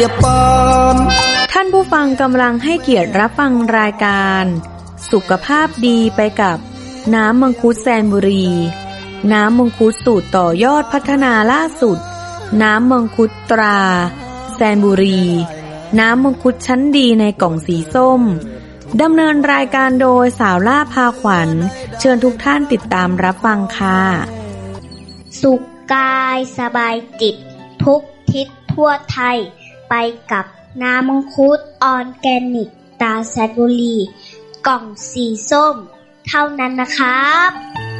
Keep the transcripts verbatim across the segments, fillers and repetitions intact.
ท่านผู้ฟังกำลังให้เกียรติรับฟังรายการสุขภาพดีไปกับน้ำมังคุดแซนบุรีน้ำมังคุดสูตรต่อยอดพัฒนาล่าสุดน้ำมังคุดตราแซนบุรีน้ำมังคุดชั้นดีในกล่องสีส้มดำเนินรายการโดยสาวล่าพาขวัญเชิญทุกท่านติดตามรับฟังค่ะสุขกายสบายจิตทุกทิศทั่วไทยไปกับน้ำมังคุดออร์แกนิกตราแซนบุรีกล่องสีส้มเท่านั้นนะครับ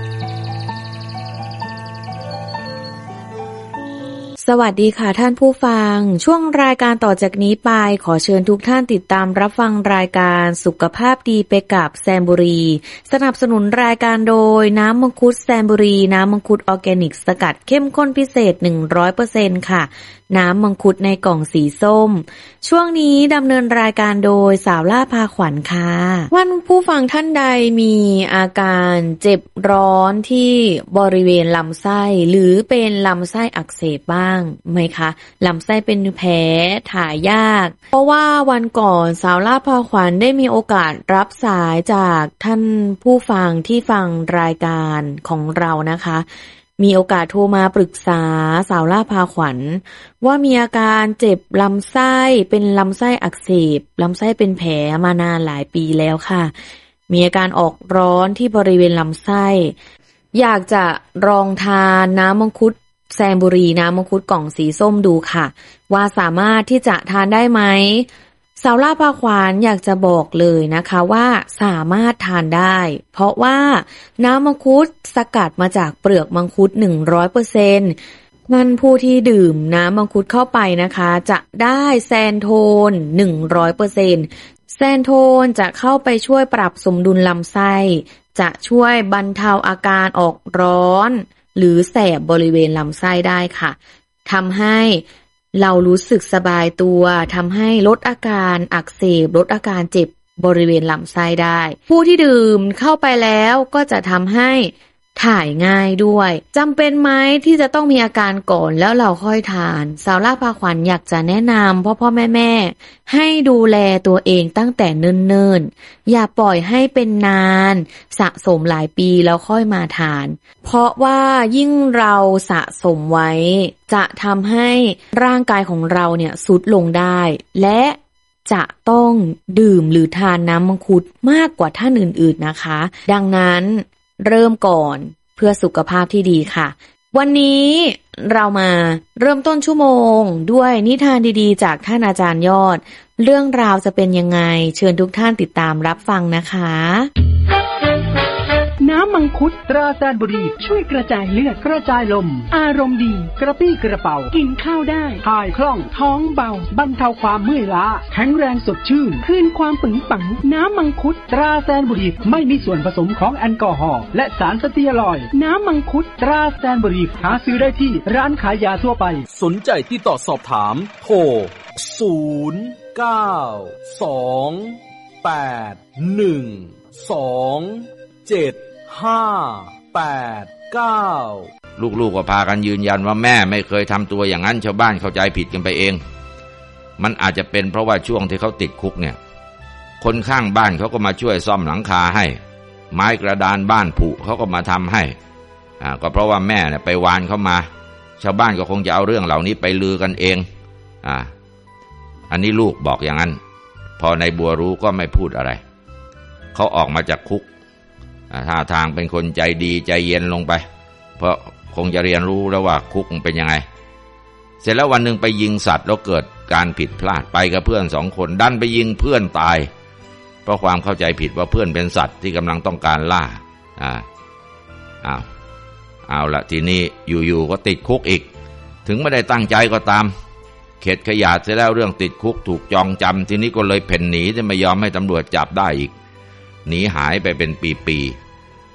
สวัสดีค่ะท่านผู้ฟังช่วงรายการต่อจากนี้ไปขอเชิญทุกท่านติดตามรับฟังรายการสุขภาพดีไปกับแซนบุรีสนับสนุนรายการโดยน้ำมังคุดแซนบุรีน้ำมังคุดออร์แกนิกสกัดเข้มข้นพิเศษ หนึ่งร้อยเปอร์เซ็นต์ ค่ะน้ำมังคุดในกล่องสีส้มช่วงนี้ดำเนินรายการโดยสาวล่าพาขวัญค่ะวันผู้ฟังท่านใดมีอาการเจ็บร้อนที่บริเวณลำไส้หรือเป็นลำไส้อักเสบบ้างไหมคะลำไส้เป็นแผลถ่ายยากเพราะว่าวันก่อนสาวล่าพาขวัญได้มีโอกาสรับสายจากท่านผู้ฟังที่ฟังรายการของเรานะคะมีโอกาสโทรมาปรึกษาสาวล่าพาขวัญว่ามีอาการเจ็บลำไส้เป็นลำไส้อักเสบลำไส้เป็นแผลมานานหลายปีแล้วค่ะมีอาการออกร้อนที่บริเวณลำไส้อยากจะลองทานน้ำมังคุดแซนบุรีน้ำมังคุดกล่องสีส้มดูค่ะว่าสามารถที่จะทานได้ไหมสาวล่าพาขวัญอยากจะบอกเลยนะคะว่าสามารถทานได้เพราะว่าน้ำมังคุดสกัดมาจากเปลือกมังคุด หนึ่งร้อยเปอร์เซ็นต์ นั่นผู้ที่ดื่มน้ำมังคุดเข้าไปนะคะจะได้แซนโทน หนึ่งร้อยเปอร์เซ็นต์ แซนโทนจะเข้าไปช่วยปรับสมดุลลำไส้จะช่วยบรรเทาอาการออกร้อนหรือแสบบริเวณลำไส้ได้ค่ะทำให้เรารู้สึกสบายตัวทำให้ลดอาการอักเสบลดอาการเจ็บบริเวณลำไส้ได้ผู้ที่ดื่มเข้าไปแล้วก็จะทำให้ถ่ายง่ายด้วยจำเป็นไหมที่จะต้องมีอาการก่อนแล้วเราค่อยทานสาวล่าพาขวัญอยากจะแนะนำพ่อพ่อแม่แม่ให้ดูแลตัวเองตั้งแต่เนิ่นๆอย่าปล่อยให้เป็นนานสะสมหลายปีแล้วค่อยมาทานเพราะว่ายิ่งเราสะสมไว้จะทำให้ร่างกายของเราเนี่ยทรุดลงได้และจะต้องดื่มหรือทานน้ำมังคุดมากกว่าท่านอื่นๆนะคะดังนั้นเริ่มก่อนเพื่อสุขภาพที่ดีค่ะวันนี้เรามาเริ่มต้นชั่วโมงด้วยนิทานดีๆจากท่านอาจารย์ยอดเรื่องราวจะเป็นยังไงเชิญทุกท่านติดตามรับฟังนะคะน้ำมังคุดตราแซนบุรีช่วยกระจายเลือดกระจายลมอารมณ์ดีกระปี้กระเป๋ากินข้าวได้ถ่ายคล่องท้องเบาบรรเทาความเมื่อยล้าแข็งแรงสดชื่นคืนความปึงปังน้ำมังคุดตราแซนบุรีไม่มีส่วนผสมของแอลกอฮอล์และสารสเตียรอยด์น้ำมังคุดตราแซนบุรีหาซื้อได้ที่ร้านขายยาทั่วไปสนใจที่ต่อสอบถามโทรศูนย์ เก้า สอง แปด หนึ่ง สอง เจ็ดห้า แปด เก้าลูกๆก็พากันยืนยันว่าแม่ไม่เคยทำตัวอย่างนั้นชาวบ้านเข้าใจผิดกันไปเองมันอาจจะเป็นเพราะว่าช่วงที่เขาติดคุกเนี่ยคนข้างบ้านเขาก็มาช่วยซ่อมหลังคาให้ไม้กระดานบ้านผุเขาก็มาทำให้อ่าก็เพราะว่าแม่เนี่ยไปวานเขามาชาวบ้านก็คงจะเอาเรื่องเหล่านี้ไปลือกันเองอ่าอันนี้ลูกบอกอย่างนั้นพอในบัวรู้ก็ไม่พูดอะไรเขาออกมาจากคุกท่าทางเป็นคนใจดีใจเย็นลงไปเพราะคงจะเรียนรู้แล้วว่าคุกมันเป็นยังไงเสร็จแล้ววันหนึ่งไปยิงสัตว์แล้วเกิดการผิดพลาดไปกับเพื่อนสองคนดันไปยิงเพื่อนตายเพราะความเข้าใจผิดว่าเพื่อนเป็นสัตว์ที่กำลังต้องการล่าอ่าอ้าวเอาละทีนี้อยู่ๆก็ติดคุกอีกถึงไม่ได้ตั้งใจก็ตามเข็ดขยาดเสียแล้วเรื่องติดคุกถูกจองจำทีนี้ก็เลยเพ่นหนีจะไม่ยอมให้ตำรวจจับได้อีกหนีหายไปเป็นปี